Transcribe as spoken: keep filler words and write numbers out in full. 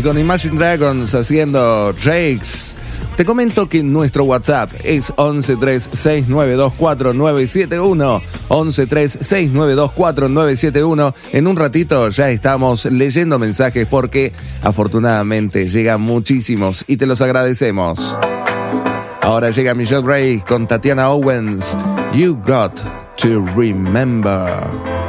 Y con Imagine Dragons haciendo Drakes. Te comento que nuestro WhatsApp es once tres seis nueve dos cuatro nueve siete uno. once tres seis nueve dos cuatro nueve siete uno. En un ratito ya estamos leyendo mensajes porque afortunadamente llegan muchísimos y te los agradecemos. Ahora llega Michelle Gray con Tatiana Owens. You Got to Remember.